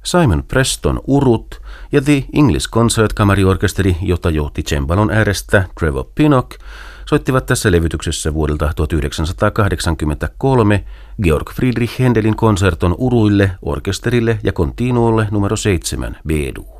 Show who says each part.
Speaker 1: Simon Preston urut ja The English Concert-kamariorkesteri, jota johti cembalon äärestä Trevor Pinnock, soittivat tässä levytyksessä vuodelta 1983 Georg Friedrich Händelin konserton uruille, orkesterille ja continuolle numero 7 B-dur.